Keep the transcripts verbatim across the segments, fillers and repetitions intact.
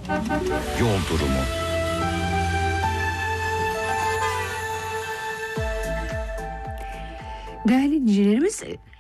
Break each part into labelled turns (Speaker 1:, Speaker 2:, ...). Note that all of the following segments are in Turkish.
Speaker 1: Yol durumu.
Speaker 2: Değerli dinleyicilerimiz,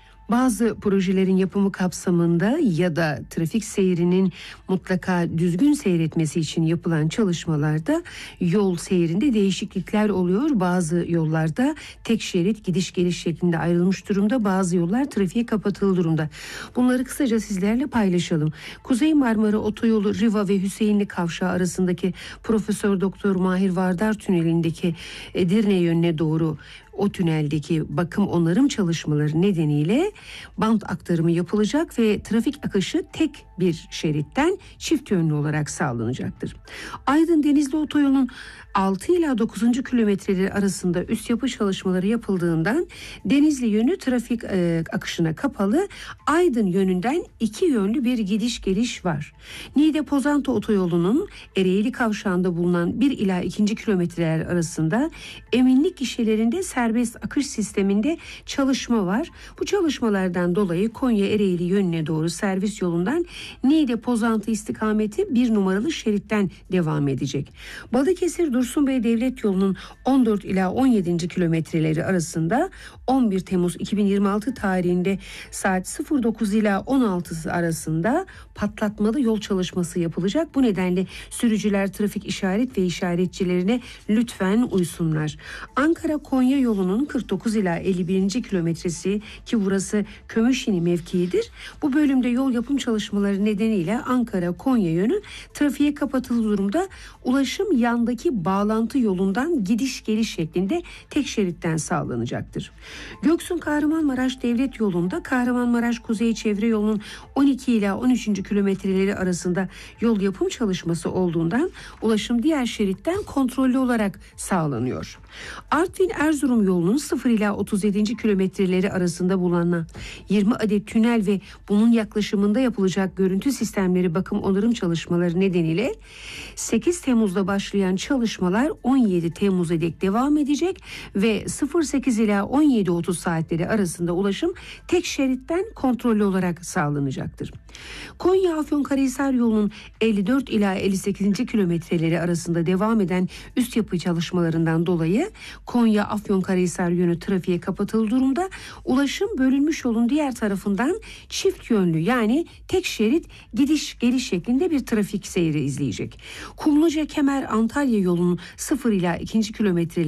Speaker 2: bazı projelerin yapımı kapsamında ya da trafik seyrinin mutlaka düzgün seyretmesi için yapılan çalışmalarda yol seyrinde değişiklikler oluyor. Bazı yollarda tek şerit gidiş geliş şeklinde ayrılmış durumda. Bazı yollar trafiğe kapatıldı durumda. Bunları kısaca sizlerle paylaşalım. Kuzey Marmara Otoyolu Riva ve Hüseyinli Kavşağı arasındaki Profesör Doktor Mahir Vardar Tüneli'ndeki Edirne yönüne doğru o tüneldeki bakım onarım çalışmaları nedeniyle bant aktarımı yapılacak ve trafik akışı tek bir şeritten çift yönlü olarak sağlanacaktır. Aydın Denizli Otoyolu'nun altı ila dokuzuncu kilometreleri arasında üst yapı çalışmaları yapıldığından Denizli yönü trafik e, akışına kapalı. Aydın yönünden iki yönlü bir gidiş geliş var. Niğde Pozantı Otoyolu'nun Ereğli Kavşağı'nda bulunan bir ila ikinci kilometreler arasında eminlik gişelerinde serbest akış sisteminde çalışma var. Bu çalışmalardan dolayı Konya Ereğli yönüne doğru servis yolundan Niğde Pozantı istikameti bir numaralı şeritten devam edecek. Balıkesir Dursunbey Devlet Yolu'nun on dört ila on yedinci kilometreleri arasında on bir Temmuz iki bin yirmi altı tarihinde saat sıfır dokuz ila on altı arasında patlatmalı yol çalışması yapılacak. Bu nedenle sürücüler trafik işaret ve işaretçilerine lütfen uysunlar. Ankara-Konya yolunun kırk dokuz ila elli birinci kilometresi, ki burası Kömüşini mevkiidir. Bu bölümde yol yapım çalışmaları nedeniyle Ankara-Konya yönü trafiğe kapatılı durumda. Ulaşım yandaki bağlantı yolundan gidiş geliş şeklinde tek şeritten sağlanacaktır. Göksun Kahramanmaraş Devlet Yolu'nda Kahramanmaraş Kuzey Çevre Yolu'nun on iki ila on üçüncü kilometreleri arasında yol yapım çalışması olduğundan ulaşım diğer şeritten kontrollü olarak sağlanıyor. Artvin Erzurum yolunun sıfır ila otuz yedinci kilometreleri arasında bulunan yirmi adet tünel ve bunun yaklaşımında yapılacak görüntü sistemleri bakım onarım çalışmaları nedeniyle sekiz Temmuz'da başlayan çalışmalar on yedi Temmuz'a dek devam edecek ve sıfır sekiz ila on yedi otuz saatleri arasında ulaşım tek şeritten kontrollü olarak sağlanacaktır. Konya Afyonkarahisar yolunun elli dört ila elli sekizinci kilometreleri arasında devam eden üst yapı çalışmalarından dolayı Konya Afyonkarahisar yönü trafiğe kapatılı durumda. Ulaşım bölünmüş yolun diğer tarafından çift yönlü, yani tek şerit gidiş geliş şeklinde bir trafik seyri izleyecek. Kumluca Kemer Antalya yolunun sıfır ila ikinci kilometre